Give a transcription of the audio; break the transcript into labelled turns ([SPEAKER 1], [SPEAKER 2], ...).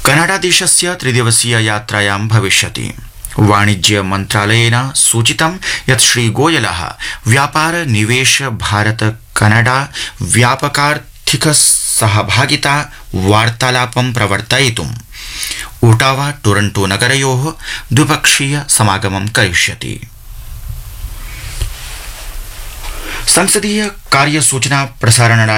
[SPEAKER 1] कनाडादेशस्य 3-दिवसीय यात्रायां भविष्यति। वाणिज्य मन्त्रालयेन सूचितं यत् श्रीगोयलः व्यापार निवेश भारत कनाडा व्यापकार्थिक सहभागिता वार्तालापं प्रवर्तयितुम् ओटावा टोरंटो नगरयोः द्विपक्षीय समागमं करिष्यति। संसदीय कार्य सूचना प्रसारण